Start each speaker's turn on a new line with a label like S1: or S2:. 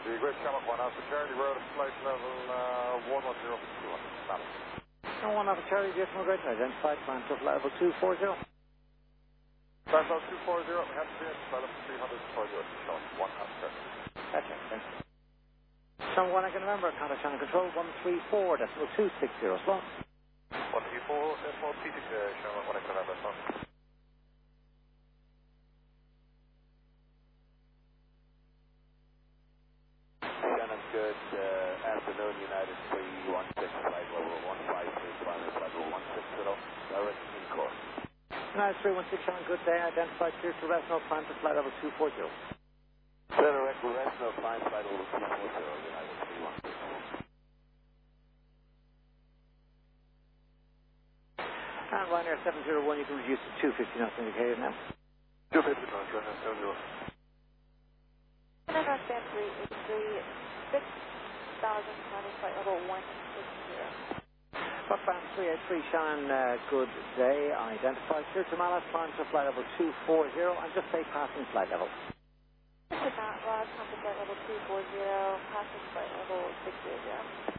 S1: The Great Shamrock 1 Alpha Charlie, we're at flight level 110 200.
S2: No 1 Alpha Charlie, Jason McGregor, identified, climb to level 240.
S1: Flight level 240, we have to be at flight level 340, showing 1 Alpha Charlie.
S2: That's right, thanks. Channel 1, I can remember, contact channel control 134, decimal 260, slow.
S1: 134, decimal 260, Channel 1, I can remember, slow.
S3: Good afternoon, United 316, flight level 153, flight level 160, direct in course.
S2: United 316, Channel, good day, identified, clear to rest, no climb to flight level 240.
S3: Direct rest, no climb, flight level 240, United 316.
S2: And Ryanair 701, you can reduce to 250 knots indicated now.
S1: 250 knots, Ryanair 701.
S4: Ryanair Stand 383. 6,000 climbing flight level 160.
S2: Buckband 383, Shannon, good day. Identified, clear to Malas, climb to flight level 240, and just say passing flight level.
S4: Could not log, come to flight level 240, passing flight level 680.